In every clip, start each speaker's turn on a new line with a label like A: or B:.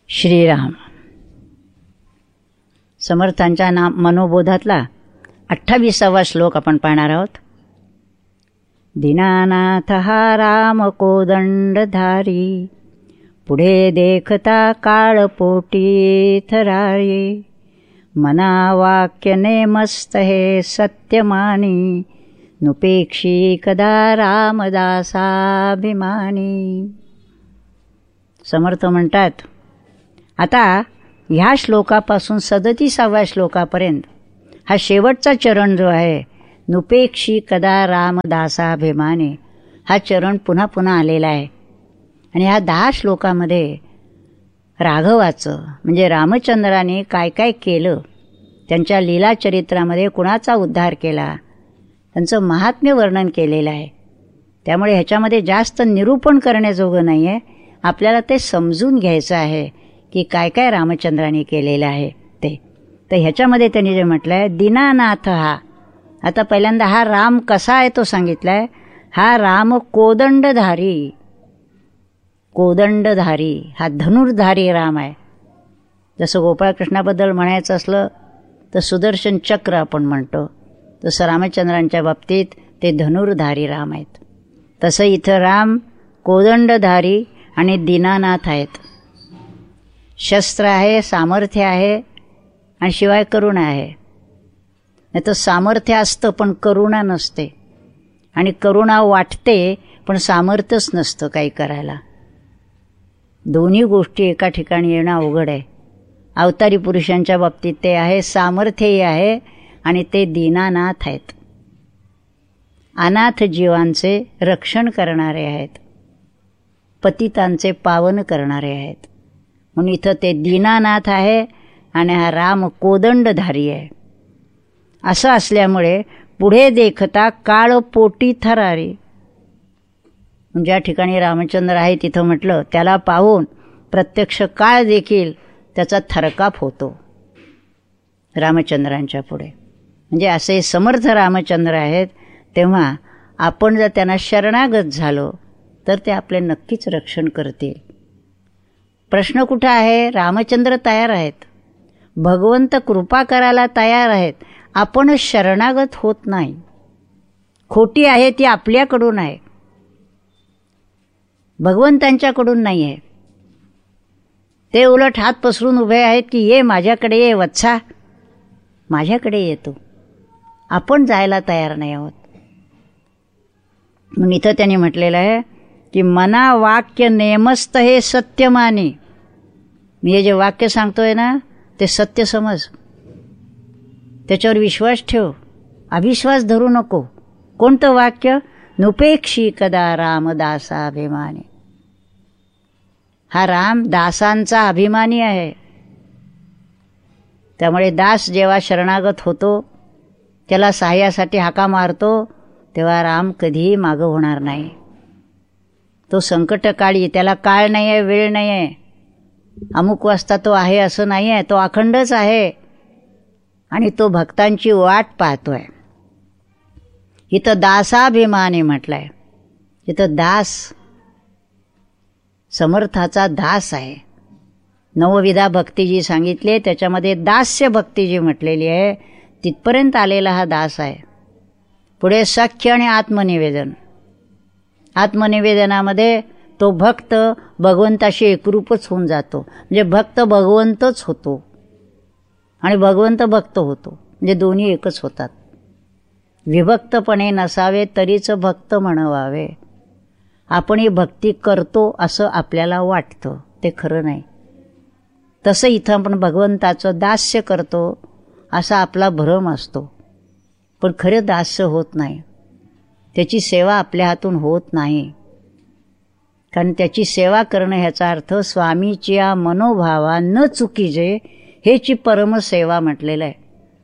A: श्रीराम समर्थांच्या मनोबोधातला 28वा श्लोक आपण पाहणार आहोत. दीनानाथ हा राम कोदंडधारी, पुढे देखता काळपोटी थरारी. मना वाक्य नेमस्त हे सत्यमानी, नुपेक्षी कदा रामदासाभिमानी. समर्थ म्हणतात, आता ह्या श्लोकापासून 37व्या श्लोकापर्यंत हा शेवटचा चरण जो आहे, नुपेक्षी कदा रामदासाभिमानी, हा चरण पुन्हा पुन्हा आलेला आहे. आणि ह्या 10 श्लोकामध्ये राघवाचं म्हणजे रामचंद्राने काय काय केलं, त्यांच्या लीला चरित्रामध्ये कुणाचा उद्धार केला, त्यांचं महात्म्य वर्णन केलेलं आहे. त्यामुळे ह्याच्यामध्ये जास्त निरूपण करण्याजोगं नाही आहे. आपल्याला ते समजून घ्यायचं आहे की काय काय रामचंद्राने केलेलं आहे ते. तर ह्याच्यामध्ये त्यांनी जे म्हटलं आहे, दीनानाथ हा, आता पहिल्यांदा हा राम कसा आहे तो सांगितला आहे. हा राम कोदंडधारी, कोदंडधारी हा धनुर्धारी राम आहे. जसं गोपाळकृष्णाबद्दल म्हणायचं असलं तर सुदर्शन चक्र आपण म्हणतो, तसं रामचंद्रांच्या बाबतीत ते धनुर्धारी राम आहेत. तसं इथं राम कोदंडधारी आणि दीनानाथ आहेत. शस्त्र आहे, सामर्थ्य आहे आणि शिवाय करुणा आहे. नाही तर सामर्थ्य असतं पण करुणा नसते, आणि करुणा वाटते पण सामर्थ्यच नसतं काही करायला. दोन्ही गोष्टी एका ठिकाणी येणं अवघड आहे. अवतारी पुरुषांच्या बाबतीत ते आहे, सामर्थ्यही आहे आणि ते दीनानाथ आहेत. अनाथ जीवांचे रक्षण करणारे आहेत, पतितांचे पावन करणारे आहेत. म्हणून इथं ते दीनानाथ आहे आणि हा राम कोदंडधारी आहे. असं असल्यामुळे पुढे देखता काळ पोटी थरारी, ज्या ठिकाणी रामचंद्र आहे तिथं म्हटलं त्याला पाहून प्रत्यक्ष काळ देखील त्याचा थरकाप होतो रामचंद्रांच्या पुढे. म्हणजे असे समर्थ रामचंद्र आहेत. तेव्हा आपण जर त्यांना शरणागत झालो तर ते आपले नक्कीच रक्षण करतील. प्रश्न कुठं आहे? रामचंद्र तयार आहेत, भगवंत कृपा करायला तयार आहेत, आपण शरणागत होत नाही. खोटी आहे ती आपल्याकडून आहे, भगवंतांच्याकडून नाही आहे. ते उलट हात पसरून उभे आहेत की ये माझ्याकडे, ये वत्सा, माझ्याकडे येतो. आपण जायला तयार नाही आहोत. म्हणून इथं त्यांनी म्हटलेलं आहे की मना वाक्य नेमस्त हे सत्यमानी. मी हे जे वाक्य सांगतोय ना ते सत्य समज, त्याच्यावर विश्वास ठेव, अविश्वास धरू नको. कोणतं वाक्य? नुपेक्षी कदा रामदासाभिमानी. हा राम दासांचा अभिमानी आहे. त्यामुळे दास जेव्हा शरणागत होतो, त्याला सहाय्यासाठी हाका मारतो, तेव्हा राम कधीही मागं होणार नाही. तो संकटकाळी, त्याला काळ नाही आहे, वेळ नाही आहे, अमुक वाजता तो आहे असं नाही आहे. तो अखंडच आहे आणि तो भक्तांची वाट पाहतोय. इथं दासाभिमानी म्हटलंय. इथं दास समर्थाचा दास आहे. नवविधा भक्ती जी सांगितली त्याच्यामध्ये दास्य भक्ती जी म्हटलेली आहे तिथपर्यंत आलेला हा दास आहे. पुढे सख्य आणि आत्मनिवेदन. आत्मनिवेदनामध्ये तो भक्त भगवंताशी एकरूपच होऊन जातो. म्हणजे भक्त भगवंतच होतो आणि भगवंत भक्त होतो, म्हणजे दोन्ही एकच होतात. विभक्तपणे नसावे तरीच भक्त म्हणवावे. आपण ही भक्ती करतो असं आपल्याला वाटतं, ते खरं नाही. तसं इथं आपण भगवंताचं दास्य करतो असा आपला भ्रम असतो, पण खरं दास्य होत नाही. त्याची सेवा आपल्या हातून होत नाही. कारण त्याची सेवा करणं ह्याचा अर्थ स्वामीच्या मनोभावा न चुकीजे हेची परमसेवा म्हटलेलं आहे.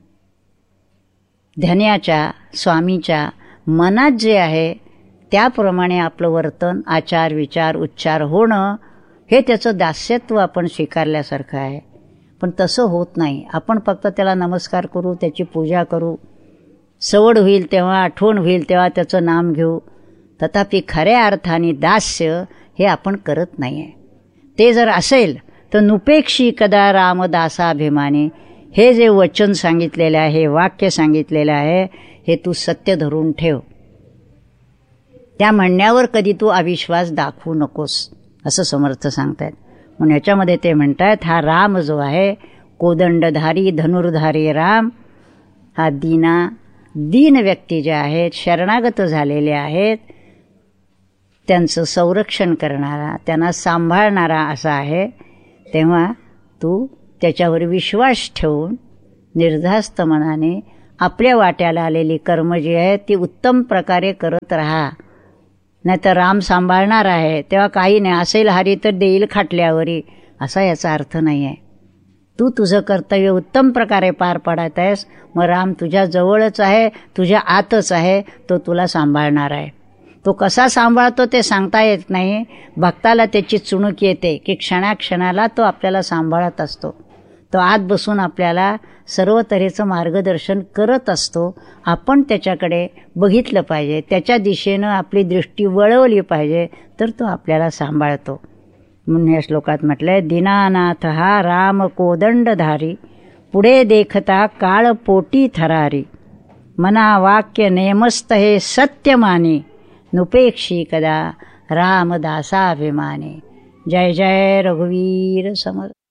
A: ध्यानाच्या स्वामीच्या मनात जे आहे त्याप्रमाणे आपलं वर्तन, आचार, विचार, उच्चार होणं हे त्याचं दास्यत्व आपण स्वीकारल्यासारखं आहे. पण तसं होत नाही. आपण फक्त त्याला नमस्कार करू, त्याची पूजा करू, सवड होईल तेव्हा, आठवण होईल तेव्हा त्याचं नाम घेऊ. तथापि खऱ्या अर्थाने दास्य हे आपण करत नाही आहे. ते जर असेल तर नुपेक्षी कदा रामदासाभिमानी, हे जे वचन सांगितलेलं आहे, हे वाक्य सांगितलेलं आहे, हे तू सत्य धरून ठेव. त्या म्हणण्यावर कधी तू अविश्वास दाखवू नकोस, असं समर्थ सांगतायत. म्हणून याच्यामध्ये ते म्हणतात, हा राम जो आहे, कोदंडधारी धनुर्धारी राम, हा दीन व्यक्ती जे आहेत, शरणागत झालेले आहेत, त्यांचं संरक्षण करणारा, त्यांना सांभाळणारा असा आहे. तेव्हा तू त्याच्यावर विश्वास ठेवून निर्धास्त मनाने आपल्या वाट्याला आलेली कर्म जी आहे ती उत्तम प्रकारे करत राहा. नाही तर राम सांभाळणार आहे तेव्हा काही नाही, असेल हरी तर देईल खाटल्यावरी, असा याचा अर्थ नाही आहे. तू तुझं कर्तव्य उत्तम प्रकारे पार पाडत आहेस, मग राम तुझ्या जवळच आहे, तुझ्या आतच आहे, तो तुला सांभाळणार आहे. तो कसा सांभाळतो ते सांगता येत नाही. भक्ताला त्याची चुणूक येते की क्षणाक्षणाला तो आपल्याला सांभाळत असतो. तो आत बसून आपल्याला सर्व तऱ्हेचं मार्गदर्शन करत असतो. आपण त्याच्याकडे बघितलं पाहिजे, त्याच्या दिशेनं आपली दृष्टी वळवली पाहिजे, तर तो आपल्याला सांभाळतो. म्हणून या श्लोकात म्हटलंय, दीनानाथ हा राम कोदंडधारी, पुढे देखता काळ पोटी थरारी, मना वाक्य नेमस्त हे सत्य मानी, नुपेक्षी कदा रामदासाभिमानी. जय जय रघुवीर समर्थ.